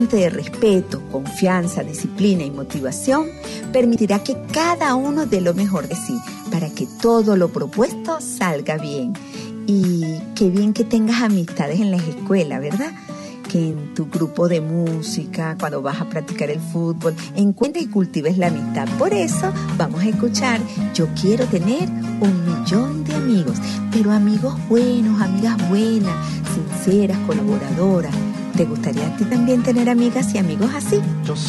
de respeto, confianza, disciplina y motivación permitirá que cada uno dé lo mejor de sí para que todo lo propuesto salga bien. Y qué bien que tengas amistades en las escuelas, ¿verdad? Que en tu grupo de música, cuando vas a practicar el fútbol, encuentres y cultives la amistad. Por eso vamos a escuchar Yo quiero tener 1.000.000 de amigos, pero amigos buenos, amigas buenas, sinceras, colaboradoras. ¿Te gustaría a ti también tener amigas y amigos así?